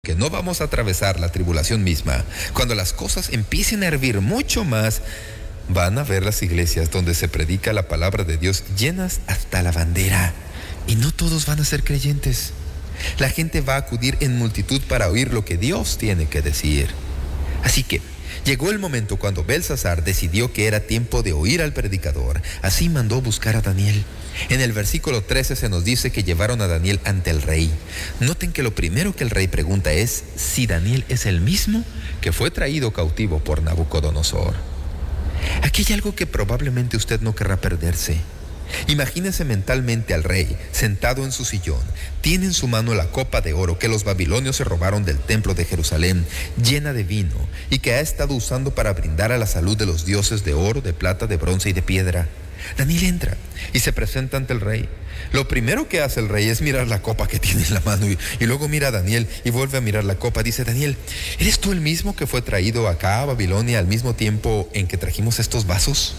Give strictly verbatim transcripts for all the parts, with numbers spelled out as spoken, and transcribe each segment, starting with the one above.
que no vamos a atravesar la tribulación misma, cuando las cosas empiecen a hervir mucho más, van a ver las iglesias donde se predica la palabra de Dios llenas hasta la bandera. Y no todos van a ser creyentes. La gente va a acudir en multitud para oír lo que Dios tiene que decir. Así que llegó el momento cuando Belsasar decidió que era tiempo de oír al predicador. Así mandó buscar a Daniel. En el versículo trece se nos dice que llevaron a Daniel ante el rey. Noten que lo primero que el rey pregunta es si Daniel es el mismo que fue traído cautivo por Nabucodonosor. Aquí hay algo que probablemente usted no querrá perderse. Imagínese mentalmente al rey sentado en su sillón. Tiene en su mano la copa de oro que los babilonios se robaron del templo de Jerusalén, llena de vino, y que ha estado usando para brindar a la salud de los dioses de oro, de plata, de bronce y de piedra. Daniel entra y se presenta ante el rey. Lo primero que hace el rey es mirar la copa que tiene en la mano y, y luego mira a Daniel y vuelve a mirar la copa. Dice: Daniel, ¿eres tú el mismo que fue traído acá a Babilonia al mismo tiempo en que trajimos estos vasos?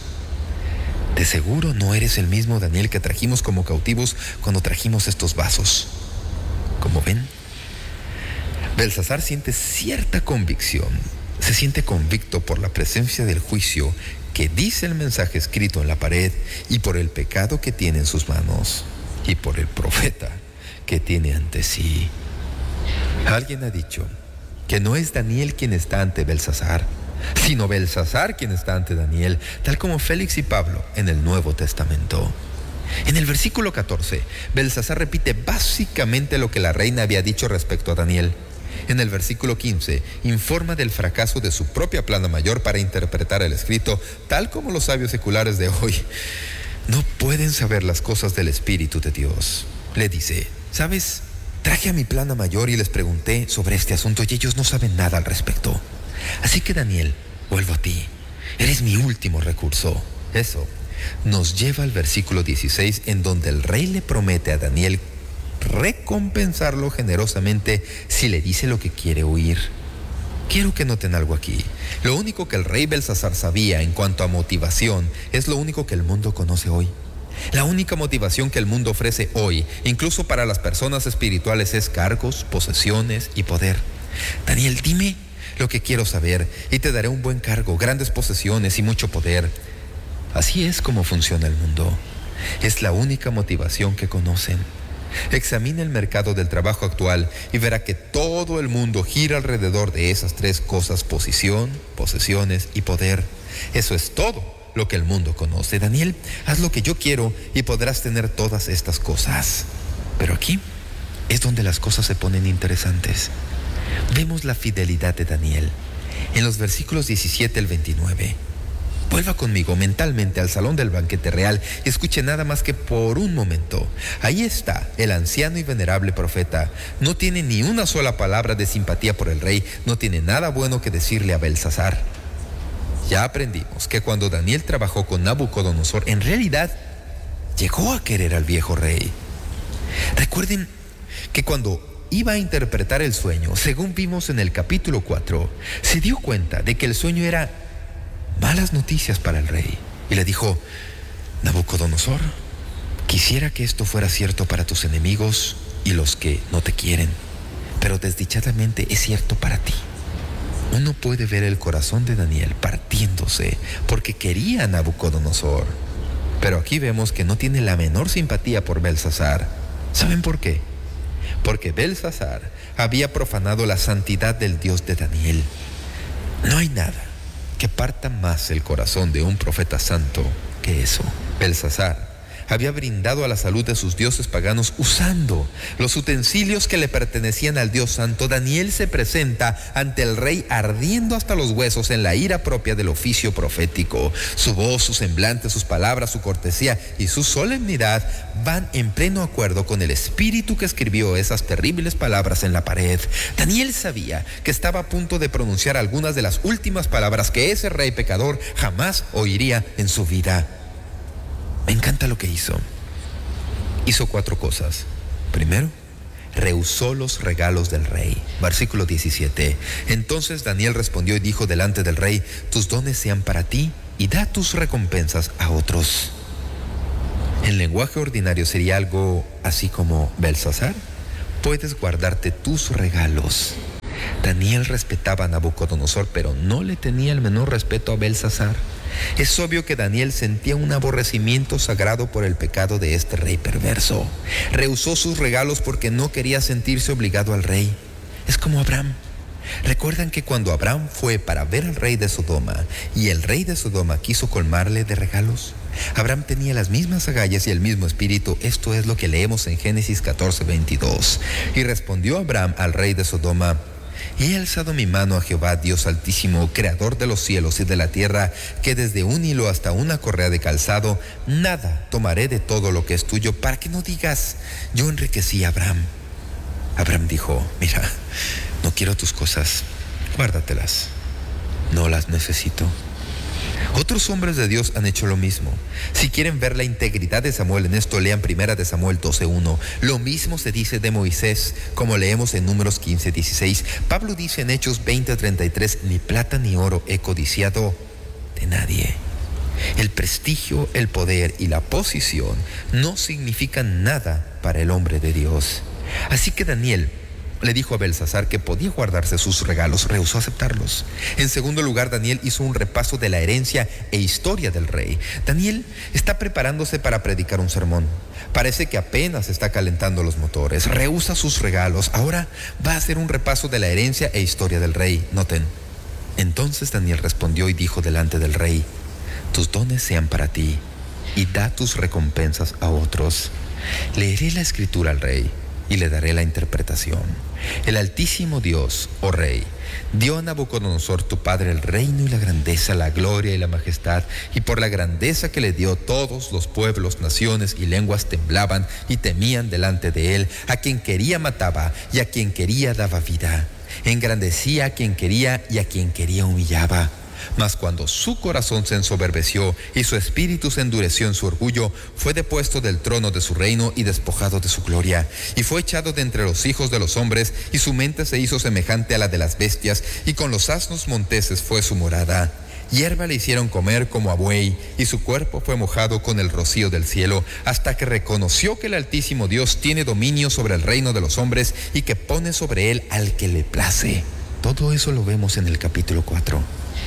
De seguro no eres el mismo Daniel que trajimos como cautivos cuando trajimos estos vasos. Como ven, Belsasar siente cierta convicción. Se siente convicto por la presencia del juicio que dice el mensaje escrito en la pared, y por el pecado que tiene en sus manos, y por el profeta que tiene ante sí. Alguien ha dicho que no es Daniel quien está ante Belsasar, sino Belsasar quien está ante Daniel, tal como Félix y Pablo en el Nuevo Testamento. En el versículo catorce, Belsasar repite básicamente lo que la reina había dicho respecto a Daniel. En el versículo quince, informa del fracaso de su propia plana mayor para interpretar el escrito, tal como los sabios seculares de hoy no pueden saber las cosas del Espíritu de Dios. Le dice: ¿sabes? Traje a mi plana mayor y les pregunté sobre este asunto y ellos no saben nada al respecto. Así que, Daniel, vuelvo a ti. Eres mi último recurso. Eso nos lleva al versículo dieciséis, en donde el rey le promete a Daniel recompensarlo generosamente si le dice lo que quiere oír. Quiero que noten algo aquí. Lo único que el rey Belsasar sabía en cuanto a motivación es lo único que el mundo conoce hoy. La única motivación que el mundo ofrece hoy, incluso para las personas espirituales, es cargos, posesiones y poder. Daniel, dime lo que quiero saber y te daré un buen cargo, grandes posesiones y mucho poder. Así es como funciona el mundo. Es la única motivación que conocen. Examine el mercado del trabajo actual y verá que todo el mundo gira alrededor de esas tres cosas: posición, posesiones y poder. Eso es todo lo que el mundo conoce. Daniel, haz lo que yo quiero y podrás tener todas estas cosas. Pero aquí es donde las cosas se ponen interesantes. Vemos la fidelidad de Daniel en los versículos diecisiete al veintinueve. Vuelva conmigo mentalmente al salón del banquete real y escuche nada más que por un momento. Ahí está el anciano y venerable profeta. No tiene ni una sola palabra de simpatía por el rey. No tiene nada bueno que decirle a Belsasar. Ya aprendimos que cuando Daniel trabajó con Nabucodonosor, en realidad llegó a querer al viejo rey. Recuerden que cuando iba a interpretar el sueño, según vimos en el capítulo cuatro, se dio cuenta de que el sueño era malas noticias para el rey. Y le dijo: Nabucodonosor, quisiera que esto fuera cierto para tus enemigos y los que no te quieren, pero desdichadamente es cierto para ti. Uno puede ver el corazón de Daniel partiéndose porque quería a Nabucodonosor. Pero aquí vemos que no tiene la menor simpatía por Belsasar. ¿Saben por qué? Porque Belsasar había profanado la santidad del Dios de Daniel. No hay nada que parta más el corazón de un profeta santo que eso. Belsasar había brindado a la salud de sus dioses paganos usando los utensilios que le pertenecían al Dios santo. Daniel se presenta ante el rey ardiendo hasta los huesos en la ira propia del oficio profético. Su voz, su semblante, sus palabras, su cortesía y su solemnidad van en pleno acuerdo con el espíritu que escribió esas terribles palabras en la pared. Daniel sabía que estaba a punto de pronunciar algunas de las últimas palabras que ese rey pecador jamás oiría en su vida. Me encanta lo que hizo. Hizo cuatro cosas. Primero, rehusó los regalos del rey. Versículo diecisiete. Entonces Daniel respondió y dijo delante del rey: tus dones sean para ti y da tus recompensas a otros. En lenguaje ordinario sería algo así como: Belsasar, puedes guardarte tus regalos Daniel respetaba a Nabucodonosor, pero no le tenía el menor respeto a Belsasar. Es obvio que Daniel sentía un aborrecimiento sagrado por el pecado de este rey perverso. Rehusó sus regalos porque no quería sentirse obligado al rey. Es como Abraham. ¿Recuerdan que cuando Abraham fue para ver al rey de Sodoma y el rey de Sodoma quiso colmarle de regalos? Abraham tenía las mismas agallas y el mismo espíritu. Esto es lo que leemos en Génesis catorce, veintidós. Y respondió Abraham al rey de Sodoma: he alzado mi mano a Jehová, Dios altísimo, creador de los cielos y de la tierra, que desde un hilo hasta una correa de calzado, nada tomaré de todo lo que es tuyo, para que no digas, yo enriquecí a Abraham. Abraham dijo: mira, no quiero tus cosas, guárdatelas, no las necesito. Otros hombres de Dios han hecho lo mismo. Si quieren ver la integridad de Samuel en esto, lean primera de Samuel doce, uno. Lo mismo se dice de Moisés, como leemos en Números quince, dieciséis. Pablo dice en Hechos veinte, treinta y tres, ni plata ni oro he codiciado de nadie. El prestigio, el poder y la posición no significan nada para el hombre de Dios. Así que Daniel le dijo a Belsasar que podía guardarse sus regalos, rehusó aceptarlos. En segundo lugar, Daniel hizo un repaso de la herencia e historia del rey. Daniel está preparándose para predicar un sermón. Parece que apenas está calentando los motores. Rehúsa sus regalos. Ahora va a hacer un repaso de la herencia e historia del rey. Noten. Entonces Daniel respondió y dijo delante del rey: tus dones sean para ti y da tus recompensas a otros. Leeré la escritura al rey y le daré la interpretación. El Altísimo Dios, oh Rey, dio a Nabucodonosor tu padre el reino y la grandeza, la gloria y la majestad, y por la grandeza que le dio, todos los pueblos, naciones y lenguas temblaban y temían delante de él. A quien quería mataba, y a quien quería daba vida. Engrandecía a quien quería, y a quien quería humillaba. Mas cuando su corazón se ensoberbeció y su espíritu se endureció en su orgullo, fue depuesto del trono de su reino y despojado de su gloria. Y fue echado de entre los hijos de los hombres, y su mente se hizo semejante a la de las bestias, y con los asnos monteses fue su morada. Hierba le hicieron comer como a buey, y su cuerpo fue mojado con el rocío del cielo, hasta que reconoció que el Altísimo Dios tiene dominio sobre el reino de los hombres, y que pone sobre él al que le place. Todo eso lo vemos en el capítulo cuatro.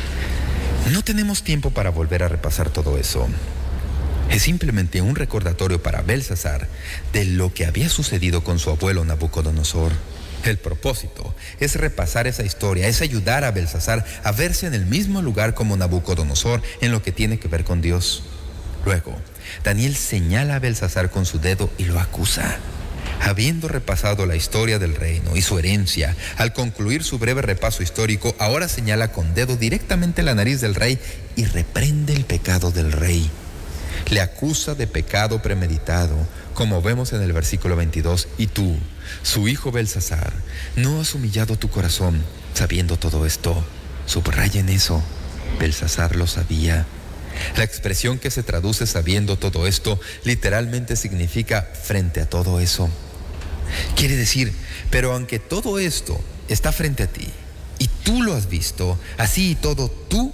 No tenemos tiempo para volver a repasar todo eso. Es simplemente un recordatorio para Belsasar de lo que había sucedido con su abuelo Nabucodonosor. El propósito es repasar esa historia, es ayudar a Belsasar a verse en el mismo lugar como Nabucodonosor en lo que tiene que ver con Dios. Luego, Daniel señala a Belsasar con su dedo y lo acusa. Habiendo repasado la historia del reino y su herencia, al concluir su breve repaso histórico, ahora señala con dedo directamente la nariz del rey y reprende el pecado del rey. Le acusa de pecado premeditado, como vemos en el versículo veintidós. Y tú, su hijo Belsasar, ¿no has humillado tu corazón sabiendo todo esto? Subrayen eso. Belsasar lo sabía. La expresión que se traduce sabiendo todo esto literalmente significa frente a todo eso. Quiere decir, pero aunque todo esto está frente a ti y tú lo has visto, así y todo tú,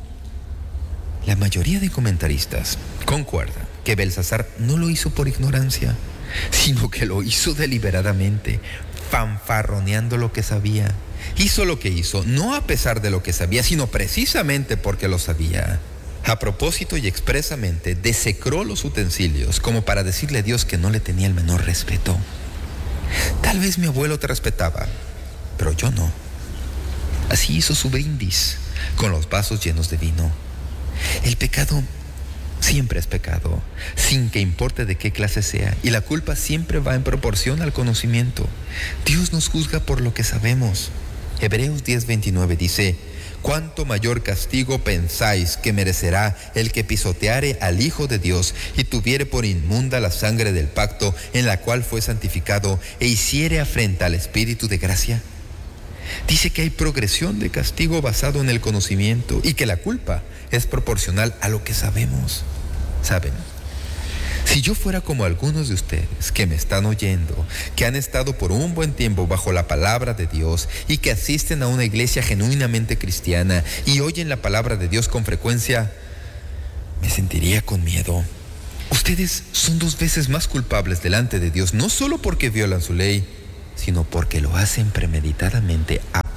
la mayoría de comentaristas concuerdan que Belsasar no lo hizo por ignorancia, sino que lo hizo deliberadamente, fanfarroneando lo que sabía. Hizo lo que hizo, no a pesar de lo que sabía, sino precisamente porque lo sabía. A propósito y expresamente desecró los utensilios como para decirle a Dios que no le tenía el menor respeto. Tal vez mi abuelo te respetaba, pero yo no. Así hizo su brindis con los vasos llenos de vino. El pecado siempre es pecado, sin que importe de qué clase sea, y la culpa siempre va en proporción al conocimiento. Dios nos juzga por lo que sabemos. Hebreos diez, veintinueve dice: ¿cuánto mayor castigo pensáis que merecerá el que pisoteare al Hijo de Dios y tuviere por inmunda la sangre del pacto en la cual fue santificado e hiciere afrenta al Espíritu de gracia? Dice que hay progresión de castigo basado en el conocimiento y que la culpa es proporcional a lo que sabemos. ¿Saben? Si yo fuera como algunos de ustedes que me están oyendo, que han estado por un buen tiempo bajo la palabra de Dios y que asisten a una iglesia genuinamente cristiana y oyen la palabra de Dios con frecuencia, me sentiría con miedo. Ustedes son dos veces más culpables delante de Dios, no solo porque violan su ley, sino porque lo hacen premeditadamente a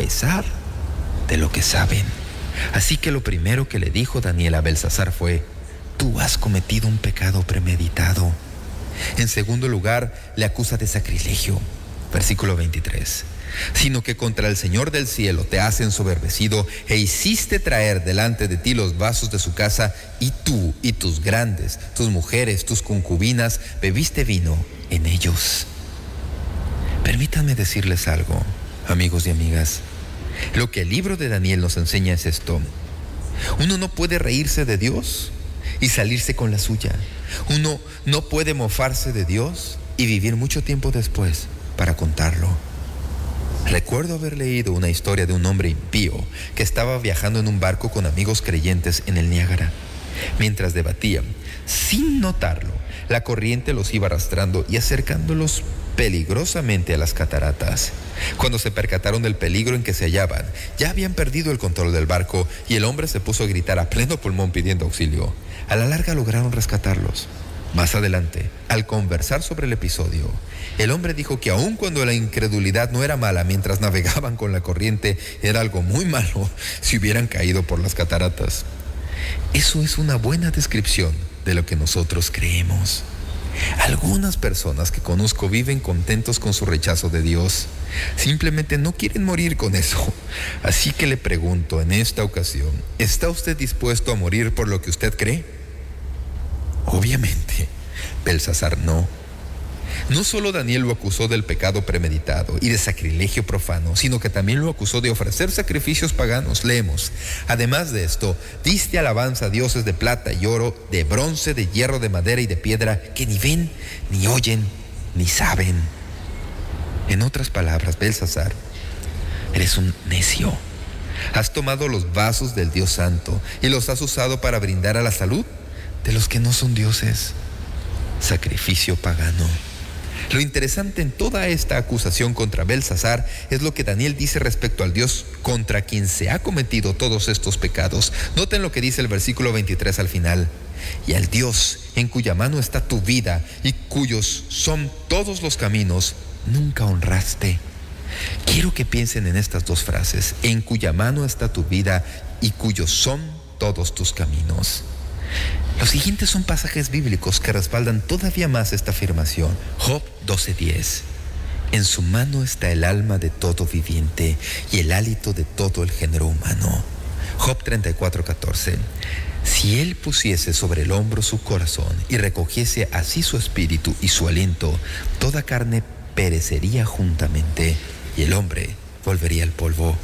pesar de lo que saben. Así que lo primero que le dijo Daniel a Belsasar fue: tú has cometido un pecado premeditado. En segundo lugar, le acusa de sacrilegio. Versículo veintitrés. Sino que contra el Señor del cielo te has ensoberbecido e hiciste traer delante de ti los vasos de su casa, y tú y tus grandes, tus mujeres, tus concubinas, bebiste vino en ellos. Permítanme decirles algo, amigos y amigas. Lo que el libro de Daniel nos enseña es esto: uno no puede reírse de Dios y salirse con la suya. Uno no puede mofarse de Dios y vivir mucho tiempo después para contarlo. Recuerdo haber leído una historia de un hombre impío que estaba viajando en un barco con amigos creyentes en el Niágara. Mientras debatían, sin notarlo, la corriente los iba arrastrando y acercándolos peligrosamente a las cataratas. Cuando se percataron del peligro en que se hallaban, ya habían perdido el control del barco y el hombre se puso a gritar a pleno pulmón pidiendo auxilio. A la larga lograron rescatarlos. Más adelante, al conversar sobre el episodio, el hombre dijo que aun cuando la incredulidad no era mala mientras navegaban con la corriente, era algo muy malo si hubieran caído por las cataratas. Eso es una buena descripción de lo que nosotros creemos. Algunas personas que conozco viven contentos con su rechazo de Dios. Simplemente no quieren morir con eso. Así que le pregunto en esta ocasión: ¿está usted dispuesto a morir por lo que usted cree? Obviamente, Belsasar no. No solo Daniel lo acusó del pecado premeditado y de sacrilegio profano, sino que también lo acusó de ofrecer sacrificios paganos. Leemos: además de esto, diste alabanza a dioses de plata y oro, de bronce, de hierro, de madera y de piedra, que ni ven, ni oyen, ni saben. En otras palabras, Belsasar, eres un necio. Has tomado los vasos del Dios Santo y los has usado para brindar a la salud de los que no son dioses. Sacrificio pagano. Lo interesante en toda esta acusación contra Belsasar es lo que Daniel dice respecto al Dios contra quien se ha cometido todos estos pecados. Noten lo que dice el versículo veintitrés al final: y al Dios en cuya mano está tu vida y cuyos son todos los caminos, nunca honraste. Quiero que piensen en estas dos frases: en cuya mano está tu vida y cuyos son todos tus caminos. Los siguientes son pasajes bíblicos que respaldan todavía más esta afirmación. Job doce diez. En su mano está el alma de todo viviente y el hálito de todo el género humano. Job treinta y cuatro catorce. Si él pusiese sobre el hombro su corazón y recogiese así su espíritu y su aliento, toda carne perecería juntamente y el hombre volvería al polvo.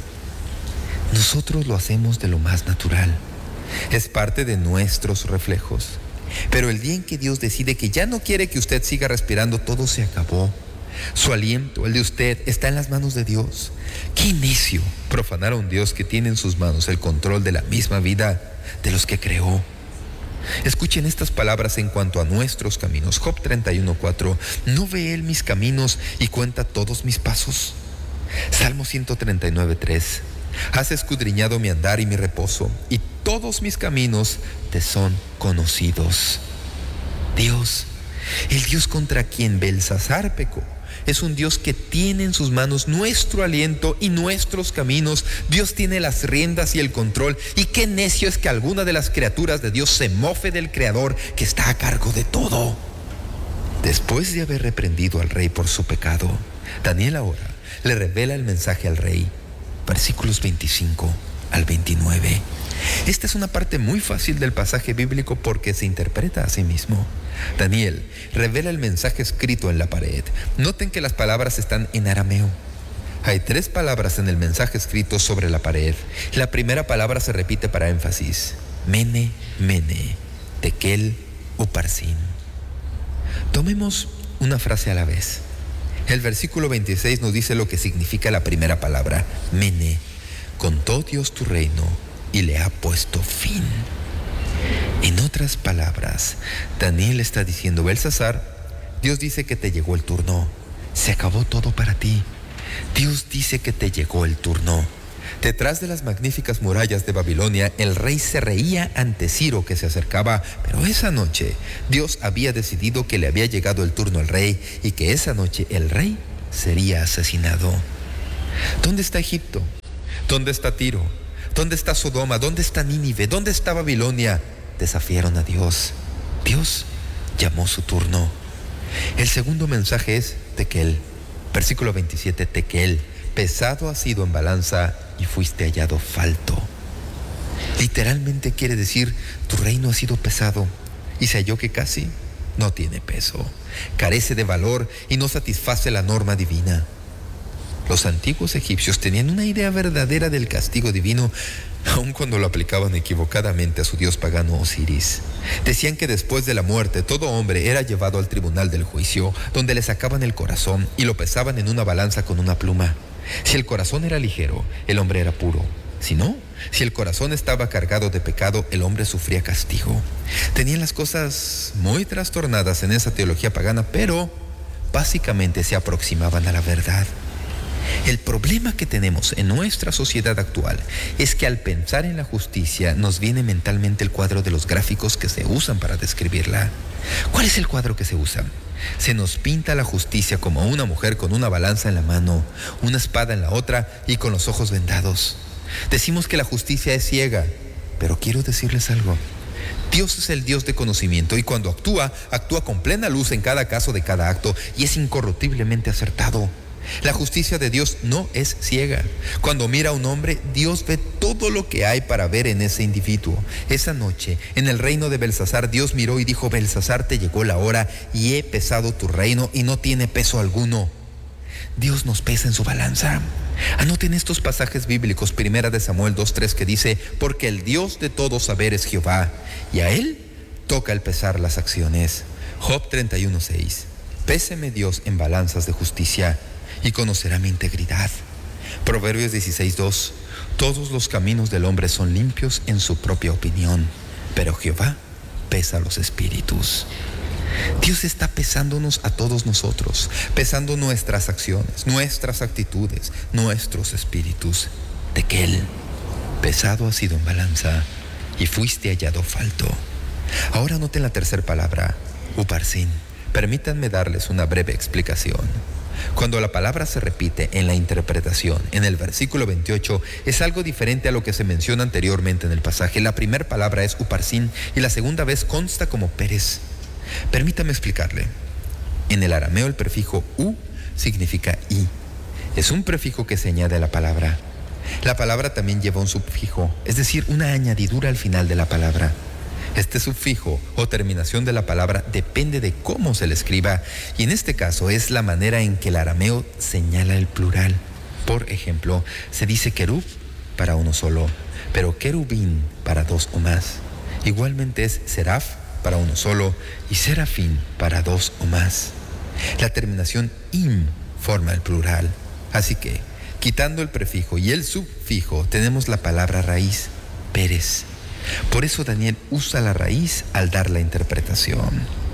Nosotros lo hacemos de lo más natural. Es parte de nuestros reflejos. Pero el día en que Dios decide que ya no quiere que usted siga respirando, todo se acabó. Su aliento, el de usted, está en las manos de Dios. ¡Qué necio profanar a un Dios que tiene en sus manos el control de la misma vida de los que creó! Escuchen estas palabras en cuanto a nuestros caminos. Job treinta y uno cuatro. ¿No ve él mis caminos y cuenta todos mis pasos? Salmo ciento treinta y nueve tres. Has escudriñado mi andar y mi reposo, y todos mis caminos te son conocidos. Dios, el Dios contra quien Belsasar pecó, es un Dios que tiene en sus manos nuestro aliento y nuestros caminos. Dios tiene las riendas y el control. Y qué necio es que alguna de las criaturas de Dios se mofe del Creador que está a cargo de todo. Después de haber reprendido al rey por su pecado, Daniel ahora le revela el mensaje al rey. Versículos veinticinco al veintinueve. Esta es una parte muy fácil del pasaje bíblico porque se interpreta a sí mismo. Daniel revela el mensaje escrito en la pared. Noten que las palabras están en arameo. Hay tres palabras en el mensaje escrito sobre la pared. La primera palabra se repite para énfasis: Mene, Mene, Tekel, Uparsin. Tomemos una frase a la vez. El versículo veintiséis nos dice lo que significa la primera palabra: Mene. Contó Dios tu reino y le ha puesto fin. En otras palabras, Daniel está diciendo: Belsasar, Dios dice que te llegó el turno. Se acabó todo para ti. Dios dice que te llegó el turno. Detrás de las magníficas murallas de Babilonia, el rey se reía ante Ciro que se acercaba, pero esa noche Dios había decidido que le había llegado el turno al rey y que esa noche el rey sería asesinado. ¿Dónde está Egipto? ¿Dónde está Tiro? ¿Dónde está Sodoma? ¿Dónde está Nínive? ¿Dónde está Babilonia? Desafiaron a Dios. Dios llamó su turno. El segundo mensaje es Tequel. Versículo veintisiete, Tequel, pesado has sido en balanza y fuiste hallado falto. Literalmente quiere decir, tu reino ha sido pesado y se halló que casi no tiene peso, carece de valor y no satisface la norma divina. Los antiguos egipcios tenían una idea verdadera del castigo divino, aun cuando lo aplicaban equivocadamente a su dios pagano Osiris. Decían que después de la muerte todo hombre era llevado al tribunal del juicio, donde le sacaban el corazón y lo pesaban en una balanza con una pluma. Si el corazón era ligero, el hombre era puro. Si no, si el corazón estaba cargado de pecado, el hombre sufría castigo. Tenían las cosas muy trastornadas en esa teología pagana, pero básicamente se aproximaban a la verdad. El problema que tenemos en nuestra sociedad actual es que al pensar en la justicia nos viene mentalmente el cuadro de los gráficos que se usan para describirla. ¿Cuál es el cuadro que se usa? Se nos pinta la justicia como una mujer con una balanza en la mano, una espada en la otra y con los ojos vendados. Decimos que la justicia es ciega, pero quiero decirles algo. Dios es el Dios de conocimiento y cuando actúa, actúa con plena luz en cada caso de cada acto y es incorruptiblemente acertado. La justicia de Dios no es ciega. Cuando mira a un hombre, Dios ve todo lo que hay para ver en ese individuo. Esa noche, en el reino de Belsasar, Dios miró y dijo, Belsasar, te llegó la hora y he pesado tu reino y no tiene peso alguno. Dios nos pesa en su balanza. Anoten estos pasajes bíblicos, primera de Samuel dos tres, que dice, porque el Dios de todo saber es Jehová, y a Él toca el pesar las acciones. Job treinta y uno seis, péseme Dios en balanzas de justicia, y conocerá mi integridad. Proverbios dieciséis dos, todos los caminos del hombre son limpios en su propia opinión, pero Jehová pesa los espíritus. Dios está pesándonos a todos nosotros, pesando nuestras acciones, nuestras actitudes, nuestros espíritus. Tequel, pesado has sido en balanza y fuiste hallado falto. Ahora noten la tercera palabra, uparsin. Permítanme darles una breve explicación. Cuando la palabra se repite en la interpretación, en el versículo veintiocho, es algo diferente a lo que se menciona anteriormente en el pasaje. La primera palabra es uparsin y la segunda vez consta como Pérez. Permítame explicarle. En el arameo el prefijo u significa i. Es un prefijo que se añade a la palabra. La palabra también lleva un sufijo, es decir, una añadidura al final de la palabra. Este sufijo o terminación de la palabra depende de cómo se le escriba y en este caso es la manera en que el arameo señala el plural. Por ejemplo, se dice querub para uno solo, pero querubín para dos o más. Igualmente es seraf para uno solo y serafín para dos o más. La terminación im forma el plural, así que quitando el prefijo y el sufijo tenemos la palabra raíz, Pérez. Por eso Daniel usa la raíz al dar la interpretación.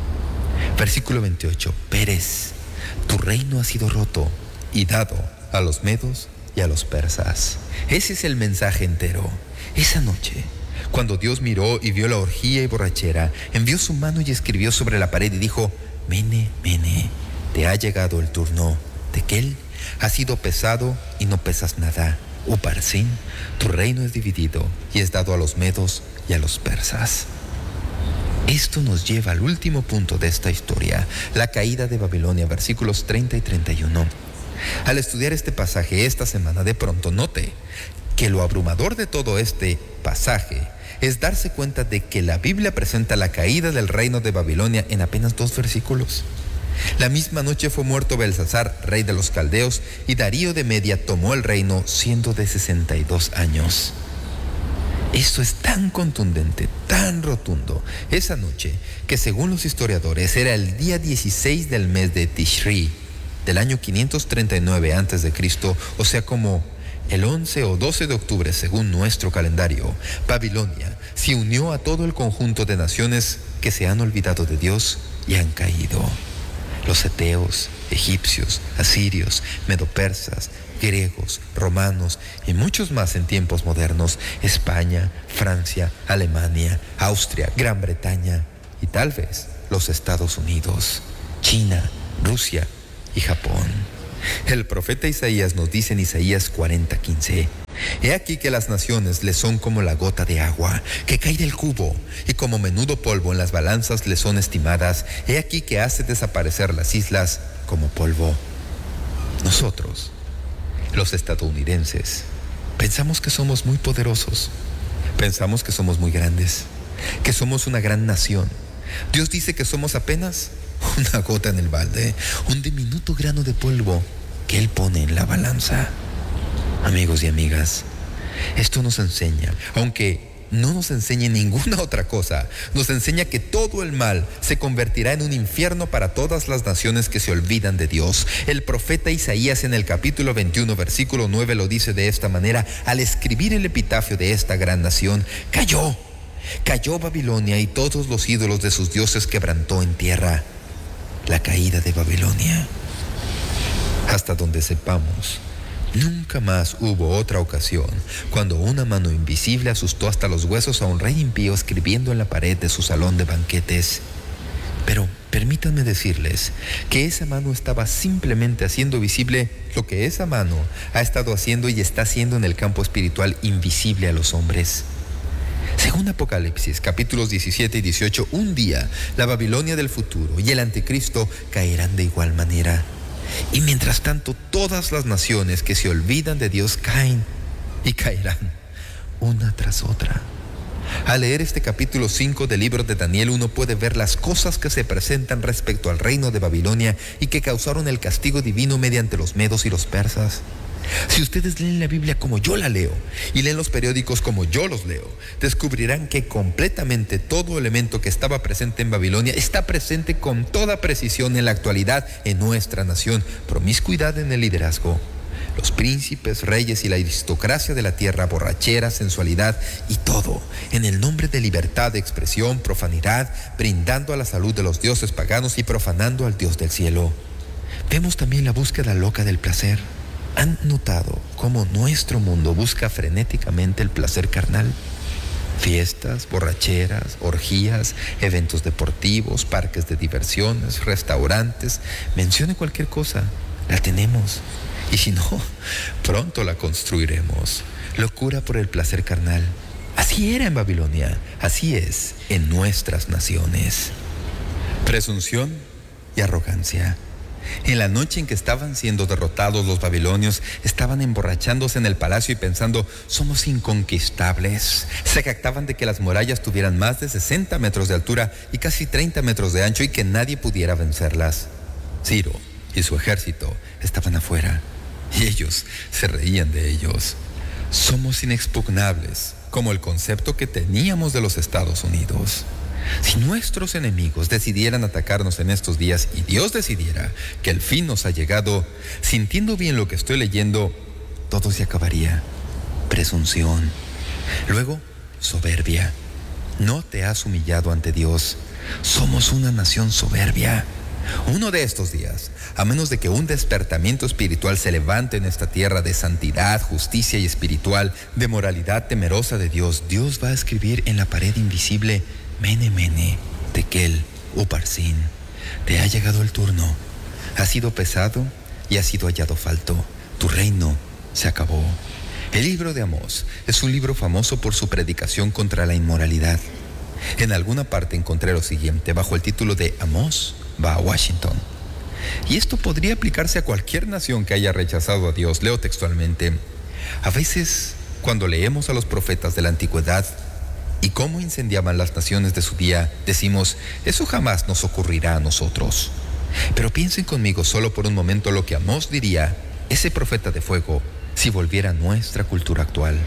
Versículo veintiocho, Pérez, tu reino ha sido roto y dado a los medos y a los persas. Ese es el mensaje entero. Esa noche, cuando Dios miró y vio la orgía y borrachera, envió su mano y escribió sobre la pared y dijo, Mene, Mene, te ha llegado el turno. Tequel, has sido pesado y no pesas nada. Uparsin, tu reino es dividido y es dado a los medos y a los persas. Esto nos lleva al último punto de esta historia, la caída de Babilonia, versículos treinta y treinta y uno. Al estudiar este pasaje esta semana, de pronto noté que lo abrumador de todo este pasaje es darse cuenta de que la Biblia presenta la caída del reino de Babilonia en apenas dos versículos. La misma noche fue muerto Belsasar, rey de los caldeos, y Darío de Media tomó el reino siendo de sesenta y dos años. Esto es tan contundente, tan rotundo, esa noche, que según los historiadores era el día dieciséis del mes de Tishri, del año quinientos treinta y nueve antes de Cristo, o sea como el once o doce de octubre según nuestro calendario. Babilonia se unió a todo el conjunto de naciones que se han olvidado de Dios y han caído. Los eteos, egipcios, asirios, medopersas, griegos, romanos y muchos más en tiempos modernos, España, Francia, Alemania, Austria, Gran Bretaña y tal vez los Estados Unidos, China, Rusia y Japón. El profeta Isaías nos dice en Isaías cuarenta quince, He aquí que las naciones le son como la gota de agua que cae del cubo, y como menudo polvo en las balanzas le son estimadas. He aquí que hace desaparecer las islas como polvo. Nosotros, los estadounidenses, pensamos que somos muy poderosos. Pensamos que somos muy grandes, que somos una gran nación. Dios dice que somos apenas una gota en el balde, un diminuto grano de polvo que Él pone en la balanza. Amigos y amigas, esto nos enseña, aunque no nos enseñe ninguna otra cosa, nos enseña que todo el mal se convertirá en un infierno para todas las naciones que se olvidan de Dios. El profeta Isaías en el capítulo veintiuno, versículo nueve lo dice de esta manera: al escribir el epitafio de esta gran nación, cayó, cayó Babilonia y todos los ídolos de sus dioses quebrantó en tierra. La caída de Babilonia. Hasta donde sepamos, nunca más hubo otra ocasión cuando una mano invisible asustó hasta los huesos a un rey impío escribiendo en la pared de su salón de banquetes. Pero permítanme decirles que esa mano estaba simplemente haciendo visible lo que esa mano ha estado haciendo y está haciendo en el campo espiritual invisible a los hombres. Según Apocalipsis, capítulos diecisiete y dieciocho, un día la Babilonia del futuro y el anticristo caerán de igual manera. Y mientras tanto, todas las naciones que se olvidan de Dios caen y caerán una tras otra. Al leer este capítulo cinco del libro de Daniel, uno puede ver las cosas que se presentan respecto al reino de Babilonia y que causaron el castigo divino mediante los medos y los persas. Si ustedes leen la Biblia como yo la leo y leen los periódicos como yo los leo, descubrirán que completamente todo elemento que estaba presente en Babilonia está presente con toda precisión en la actualidad en nuestra nación. Promiscuidad en el liderazgo, los príncipes, reyes y la aristocracia de la tierra, borrachera, sensualidad y todo en el nombre de libertad de expresión, profanidad, brindando a la salud de los dioses paganos y profanando al Dios del cielo. Vemos también la búsqueda loca del placer. ¿Han notado cómo nuestro mundo busca frenéticamente el placer carnal? Fiestas, borracheras, orgías, eventos deportivos, parques de diversiones, restaurantes. Mencione cualquier cosa, la tenemos. Y si no, pronto la construiremos. Locura por el placer carnal. Así era en Babilonia, así es en nuestras naciones. Presunción y arrogancia. En la noche en que estaban siendo derrotados los babilonios, estaban emborrachándose en el palacio y pensando: somos inconquistables. Se jactaban de que las murallas tuvieran más de sesenta metros de altura y casi treinta metros de ancho y que nadie pudiera vencerlas. Ciro y su ejército estaban afuera y ellos se reían de ellos. Somos inexpugnables, como el concepto que teníamos de los Estados Unidos. Si nuestros enemigos decidieran atacarnos en estos días y Dios decidiera que el fin nos ha llegado, sintiendo bien lo que estoy leyendo, todo se acabaría. Presunción. Luego, soberbia. No te has humillado ante Dios. Somos una nación soberbia. Uno de estos días, a menos de que un despertamiento espiritual se levante en esta tierra de santidad, justicia y espiritual, de moralidad temerosa de Dios, Dios va a escribir en la pared invisible: Mene, mene, tekel, uparsin. Te ha llegado el turno. Has sido pesado y has sido hallado falto. Tu reino se acabó. El libro de Amós es un libro famoso por su predicación contra la inmoralidad. En alguna parte encontré lo siguiente bajo el título de Amós va a Washington. Y esto podría aplicarse a cualquier nación que haya rechazado a Dios. Leo textualmente: a veces, cuando leemos a los profetas de la antigüedad y cómo incendiaban las naciones de su día, decimos: eso jamás nos ocurrirá a nosotros. Pero piensen conmigo solo por un momento lo que Amós diría, ese profeta de fuego, si volviera a nuestra cultura actual.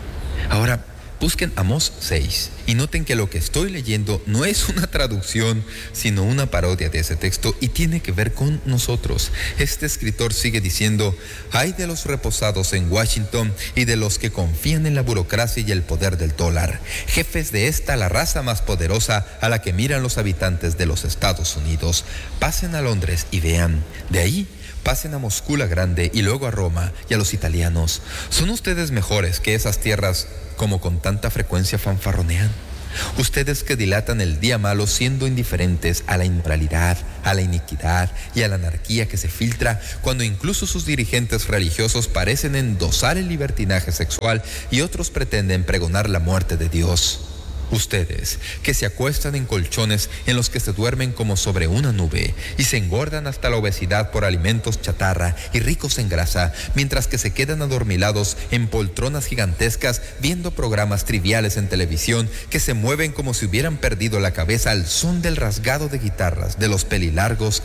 Ahora, busquen Amós seis y noten que lo que estoy leyendo no es una traducción, sino una parodia de ese texto y tiene que ver con nosotros. Este escritor sigue diciendo: ay de los reposados en Washington y de los que confían en la burocracia y el poder del dólar, jefes de esta la raza más poderosa a la que miran los habitantes de los Estados Unidos. Pasen a Londres y vean, de ahí pasen a Moscú la Grande y luego a Roma y a los italianos. ¿Son ustedes mejores que esas tierras como con tanta frecuencia fanfarronean? Ustedes que dilatan el día malo siendo indiferentes a la inmoralidad, a la iniquidad y a la anarquía que se filtra cuando incluso sus dirigentes religiosos parecen endosar el libertinaje sexual y otros pretenden pregonar la muerte de Dios. Ustedes que se acuestan en colchones en los que se duermen como sobre una nube y se engordan hasta la obesidad por alimentos chatarra y ricos en grasa, mientras que se quedan adormilados en poltronas gigantescas viendo programas triviales en televisión que se mueven como si hubieran perdido la cabeza al son del rasgado de guitarras de los pelilargos